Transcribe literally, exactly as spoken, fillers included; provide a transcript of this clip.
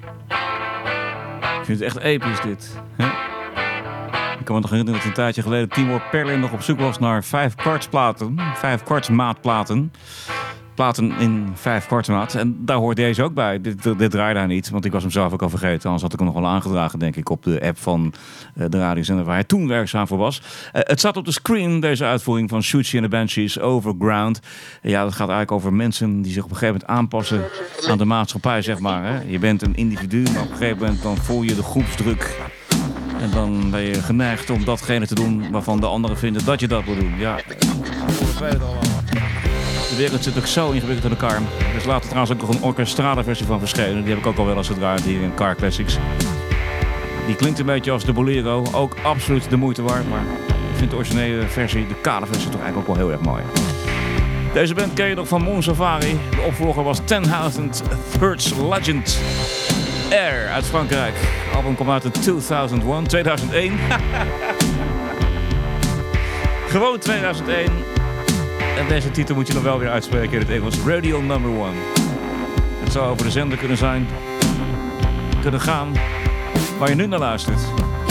Ik vind het echt episch dit. Hè? Ik kan me nog herinneren dat een tijdje geleden Timur Perlin nog op zoek was naar vijf kwartsplaten. Vijf kwartsmaatplaten. Platen in vijf kwartsmaat. En daar hoort deze ook bij. Dit, dit draaide hij niet, want ik was hem zelf ook al vergeten. Anders had ik hem nog wel aangedragen, denk ik, op de app van uh, de radiozender waar hij toen werkzaam voor was. Uh, het staat op de screen, deze uitvoering van Siouxsie and the Banshees, Overground. Uh, ja, dat gaat eigenlijk over mensen die zich op een gegeven moment aanpassen aan de maatschappij, zeg maar. Hè. Je bent een individu, maar op een gegeven moment dan voel je de groepsdruk. En dan ben je geneigd om datgene te doen waarvan de anderen vinden dat je dat moet doen. Ja, ik weet het allemaal. De wereld zit ook zo ingewikkeld in elkaar. Er is later trouwens ook nog een orkestrale versie van verschenen. Die heb ik ook al wel eens gedraaid hier in Car Classics. Die klinkt een beetje als de Bolero. Ook absoluut de moeite waard. Maar ik vind de originele versie, de kale versie, toch eigenlijk ook wel heel erg mooi. Deze band ken je nog van Mon Safari. De opvolger was ten thousand Hertz Legend. Air uit Frankrijk. Het album kwam uit in tweeduizend één. tweeduizend één. Gewoon tweeduizend één. En deze titel moet je nog wel weer uitspreken in het Engels. Radio Number One. Het zou over de zender kunnen zijn, kunnen gaan, waar je nu naar luistert.